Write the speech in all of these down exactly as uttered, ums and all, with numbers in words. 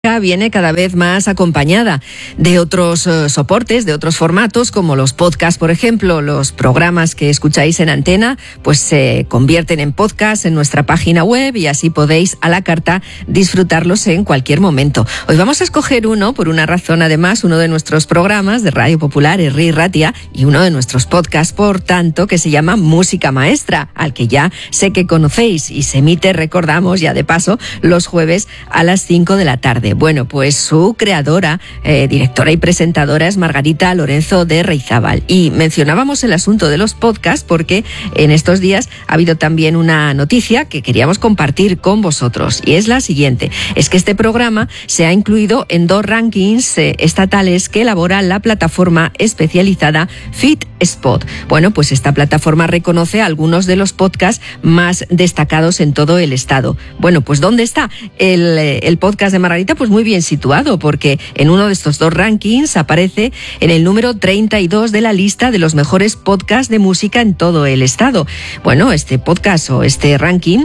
Viene cada vez más acompañada de otros uh, soportes, de otros formatos, como los podcasts, por ejemplo. Los programas que escucháis en antena pues se convierten en podcast en nuestra página web y así podéis a la carta disfrutarlos en cualquier momento. Hoy vamos a escoger uno, por una razón además, uno de nuestros programas de Radio Popular, Herri Ratia, y uno de nuestros podcasts, por tanto, que se llama Música Maestra, al que ya sé que conocéis y se emite, recordamos ya de paso, los jueves a las cinco de la tarde. Bueno, pues su creadora, eh, directora y presentadora es Margarita Lorenzo de Reizábal. Y mencionábamos el asunto de los podcasts porque en estos días ha habido también una noticia que queríamos compartir con vosotros. Y es la siguiente. Es que este programa se ha incluido en dos rankings eh, estatales que elabora la plataforma especializada FitSpot. Bueno, pues esta plataforma reconoce algunos de los podcasts más destacados en todo el estado. Bueno, pues ¿dónde está el, el podcast de Margarita? Pues muy bien situado, porque en uno de estos dos rankings aparece en el número treinta y dos de la lista de los mejores podcasts de música en todo el estado. Bueno, este podcast o este ranking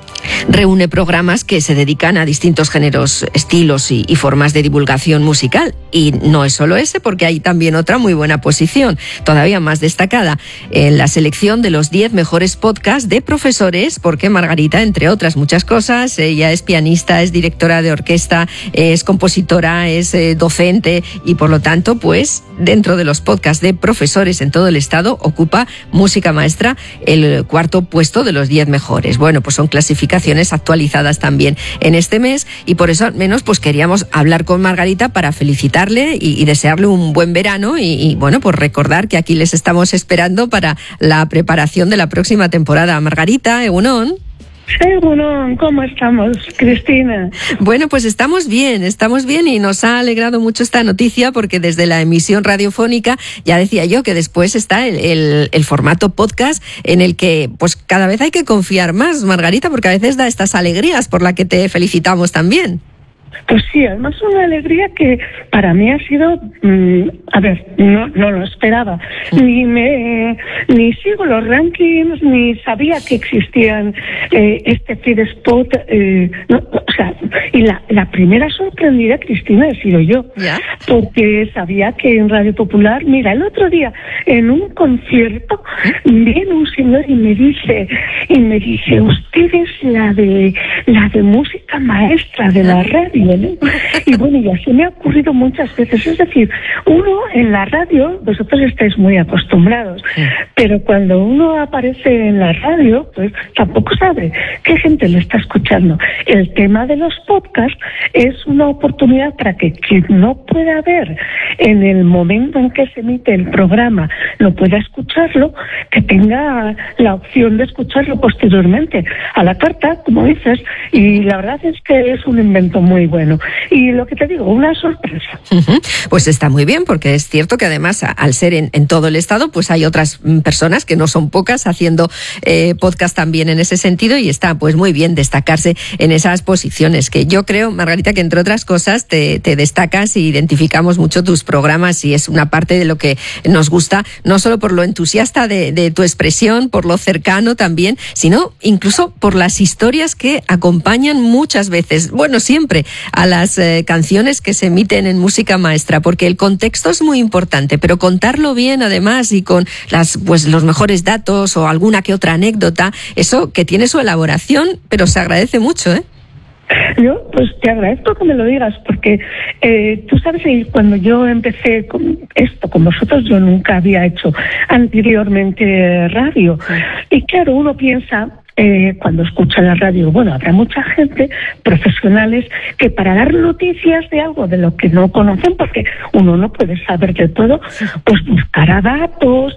reúne programas que se dedican a distintos géneros, estilos y, y formas de divulgación musical. Y no es solo ese, porque hay también otra muy buena posición, todavía más destacada, en la selección de los diez mejores podcasts de profesores, porque Margarita, entre otras muchas cosas, ella es pianista, es directora de orquesta, es compositora, es eh, docente y por lo tanto, pues, dentro de los podcasts de profesores en todo el estado, ocupa Música Maestra el cuarto puesto de los diez mejores. Bueno, pues son clasificaciones actualizadas también en este mes y por eso al menos pues queríamos hablar con Margarita para felicitarle y, y desearle un buen verano y, y bueno, pues recordar que aquí les estamos esperando para la preparación de la próxima temporada. Margarita, Egunon. Egunon, ¿cómo estamos, Cristina? Bueno, pues estamos bien, estamos bien y nos ha alegrado mucho esta noticia porque desde la emisión radiofónica ya decía yo que después está el, el, el formato podcast en el que pues cada vez hay que confiar más, Margarita, porque a veces da estas alegrías por la que te felicitamos también. Pues sí, además una alegría que para mí ha sido, mmm, a ver, no, no lo esperaba, ni me, ni sigo los rankings, ni sabía que existían eh, este FitSpot, eh, no, o sea, y la, la primera sorprendida, Cristina, he sido yo, ¿ya? Porque sabía que en Radio Popular, mira, el otro día en un concierto viene un señor y me dice, y me dice, usted es la de, la de Música Maestra de la radio. Y bueno, ya se me ha ocurrido muchas veces, es decir, uno en la radio, vosotros estáis muy acostumbrados, sí, pero cuando uno aparece en la radio, pues tampoco sabe qué gente le está escuchando. El tema de los podcasts es una oportunidad para que quien no pueda ver en el momento en que se emite el programa, lo pueda escucharlo, que tenga la opción de escucharlo posteriormente a la carta, como dices, y la verdad es que es un invento muy bueno. Y lo que te digo, una sorpresa. Uh-huh. Pues está muy bien, porque es cierto que además, al ser en, en todo el estado, pues hay otras personas que no son pocas haciendo eh, podcast también en ese sentido y está pues muy bien destacarse en esas posiciones, que yo creo, Margarita, que entre otras cosas te, te destacas y identificamos mucho tus programas y es una parte de lo que nos gusta, no solo por lo entusiasta de, de tu expresión, por lo cercano también, sino incluso por las historias que acompañan muchas veces, bueno, siempre, a las eh, canciones que se emiten en Música Maestra, porque el contexto es muy importante, pero contarlo bien además y con las pues los mejores datos o alguna que otra anécdota, eso que tiene su elaboración, pero se agradece mucho, ¿eh? Yo, pues te agradezco que me lo digas, porque eh, tú sabes que cuando yo empecé con esto con vosotros, yo nunca había hecho anteriormente radio. Y claro, uno piensa, Eh, cuando escucha la radio, bueno, habrá mucha gente, profesionales, que para dar noticias de algo de lo que no conocen, porque uno no puede saber de todo, pues buscará datos,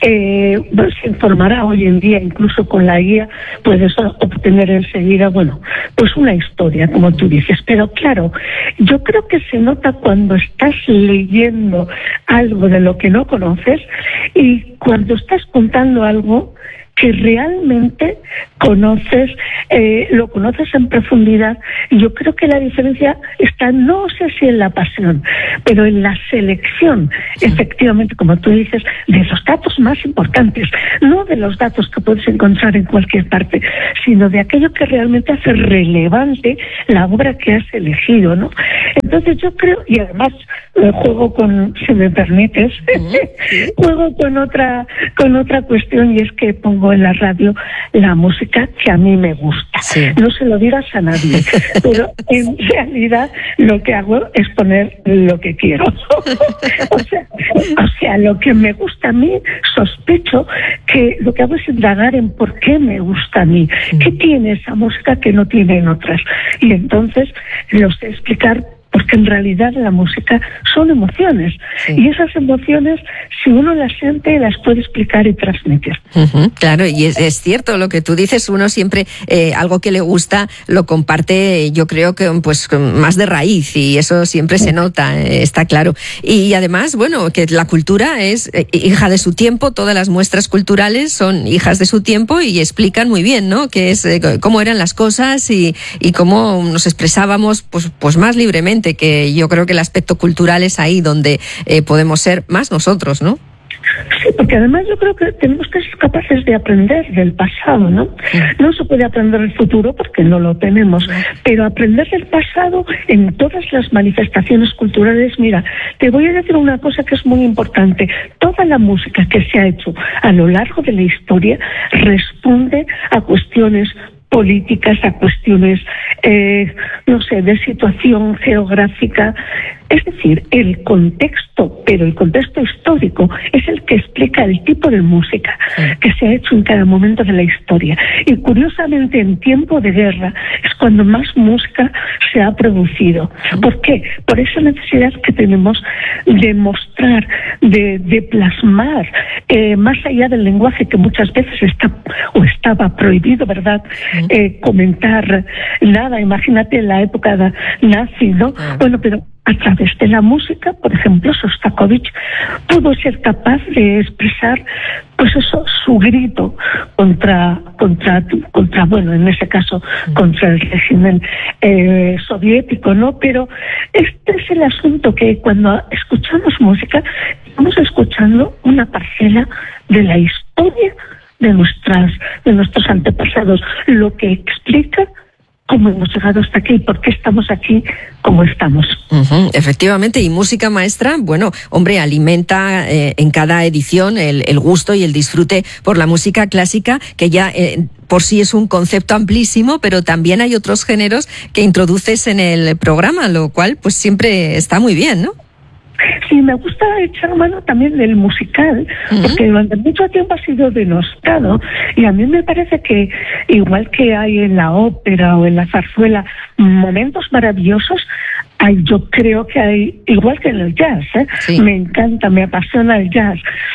eh, se informará hoy en día, incluso con la guía, puedes obtener enseguida, bueno, pues una historia, como tú dices. Pero claro, yo creo que se nota cuando estás leyendo algo de lo que no conoces y cuando estás contando algo que realmente conoces, eh, lo conoces en profundidad. Yo creo que la diferencia está, no sé si en la pasión, pero en la selección, efectivamente, como tú dices, de los datos más importantes, no de los datos que puedes encontrar en cualquier parte, sino de aquello que realmente hace relevante la obra que has elegido, ¿no? Entonces yo creo, y además eh, juego con, si me permites, juego con otra, con otra cuestión, y es que pongo en la radio la música que a mí me gusta. Sí. No se lo digas a nadie, pero en realidad lo que hago es poner lo que quiero. o sea, o sea, lo que me gusta a mí, sospecho que lo que hago es indagar en por qué me gusta a mí, qué tiene esa música que no tienen otras. Y entonces lo sé explicar, porque en realidad la música son emociones, sí. Y esas emociones, si uno las siente, las puede explicar y transmitir. Uh-huh, claro, y es, es cierto lo que tú dices, uno siempre eh, algo que le gusta lo comparte, yo creo que pues más de raíz, y eso siempre se nota, eh, está claro. Y además, bueno, que la cultura es eh, hija de su tiempo, todas las muestras culturales son hijas de su tiempo y explican muy bien, ¿no?, que es eh, cómo eran las cosas y, y cómo nos expresábamos pues, pues más libremente, que yo creo que el aspecto cultural es ahí donde eh, podemos ser más nosotros, ¿no? Sí, porque además yo creo que tenemos que ser capaces de aprender del pasado, ¿no? Sí. No se puede aprender del futuro porque no lo tenemos, pero aprender del pasado en todas las manifestaciones culturales. Mira, te voy a decir una cosa que es muy importante. Toda la música que se ha hecho a lo largo de la historia responde a cuestiones políticas, a cuestiones, eh, no sé, de situación geográfica. Es decir, el contexto, pero el contexto histórico es el que explica el tipo de música que se ha hecho en cada momento de la historia. Y curiosamente, en tiempo de guerra es cuando más música se ha producido. ¿Por qué? Por esa necesidad que tenemos de mostrar, de, de plasmar, eh, más allá del lenguaje que muchas veces está o estaba prohibido, ¿verdad? Eh, comentar nada. Imagínate en la época nazi, ¿no? Bueno, pero a través de la música, por ejemplo, Shostakovich pudo ser capaz de expresar, pues eso, su grito contra, contra, contra, bueno, en ese caso, contra el régimen eh, soviético, ¿no? Pero este es el asunto, que cuando escuchamos música, estamos escuchando una parcela de la historia de nuestras, de nuestros antepasados, lo que explica cómo hemos llegado hasta aquí y por qué estamos aquí como estamos. Uh-huh, efectivamente, y música maestra, bueno, hombre, alimenta eh, en cada edición el, el gusto y el disfrute por la música clásica, que ya eh, por sí es un concepto amplísimo, pero también hay otros géneros que introduces en el programa, lo cual pues siempre está muy bien, ¿no? Sí, me gusta echar mano también del musical, uh-huh. porque durante mucho tiempo ha sido denostado, y a mí me parece que, igual que hay en la ópera o en la zarzuela momentos maravillosos, hay, yo creo que hay, igual que en el jazz, ¿eh? Sí. Me encanta, me apasiona el jazz,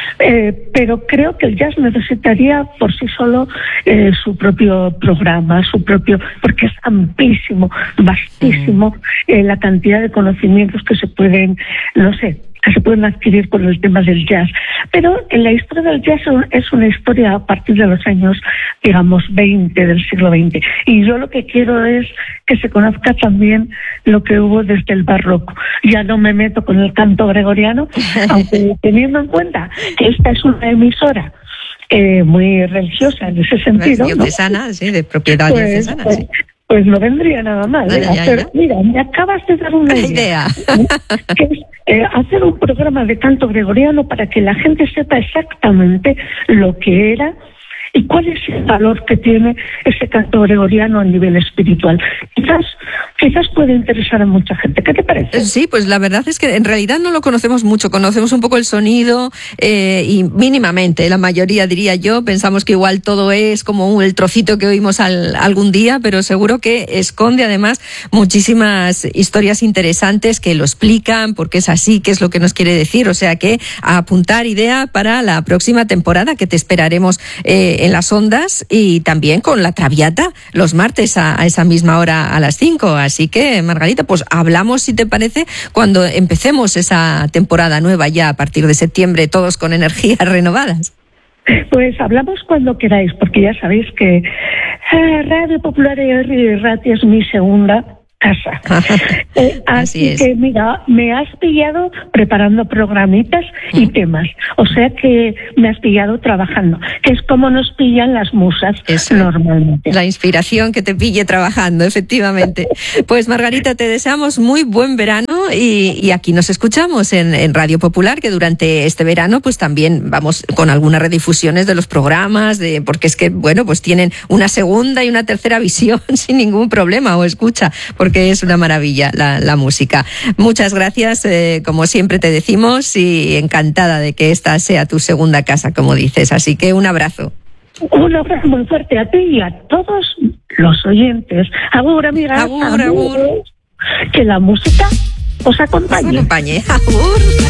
eh, pero creo que el jazz necesitaría por sí solo eh, su propio programa, su propio, porque es amplísimo, vastísimo, uh-huh. eh, la cantidad de conocimientos que se pueden, no sé, que se pueden adquirir por el tema del jazz. Pero en la historia del jazz es una historia a partir de los años, digamos, veinte del siglo veinte. Y yo lo que quiero es que se conozca también lo que hubo desde el barroco. Ya no me meto con el canto gregoriano, aunque teniendo en cuenta que esta es una emisora eh, muy religiosa en ese sentido, diocesana, ¿no? Sí, de propiedad pues, diocesana, pues, sí. Pues no vendría nada mal. ¿eh? Ya, hacer, ya. Mira, me acabas de dar una idea. idea. que es eh, hacer un programa de canto gregoriano para que la gente sepa exactamente lo que era y cuál es el valor que tiene ese canto gregoriano a nivel espiritual. Quizás, quizás puede interesar a mucha gente. ¿Qué te parece? Sí, pues la verdad es que en realidad no lo conocemos mucho. Conocemos un poco el sonido eh, y mínimamente, la mayoría diría yo. Pensamos que igual todo es como el trocito que oímos al, algún día, pero seguro que esconde además muchísimas historias interesantes que lo explican, por qué es así, qué es lo que nos quiere decir. O sea que a apuntar idea para la próxima temporada, que te esperaremos eh, en las ondas, y también con la Traviata los martes a, a esa misma hora a las cinco. Así que, Margarita, pues hablamos, si te parece, cuando empecemos esa temporada nueva ya a partir de septiembre, todos con energías renovadas. Pues hablamos cuando queráis, porque ya sabéis que eh, Radio Popular y Ratia es mi segunda casa. Eh, así así que, mira, me has pillado preparando programitas y mm. temas. O sea que me has pillado trabajando, que es como nos pillan las musas. Eso, normalmente. La inspiración que te pille trabajando, efectivamente. Pues Margarita, te deseamos muy buen verano y, y aquí nos escuchamos en, en Radio Popular, que durante este verano pues también vamos con algunas redifusiones de los programas, de porque es que, bueno, pues tienen una segunda y una tercera visión sin ningún problema, o escucha, porque es una maravilla la, la música. Muchas gracias, eh, como siempre te decimos, y encantada de que esta sea tu segunda casa, como dices. Así que un abrazo. Un abrazo muy fuerte a ti y a todos los oyentes. Agur, amigas. Agur, agur. Que la música os acompañe. Os acompañe. Agur.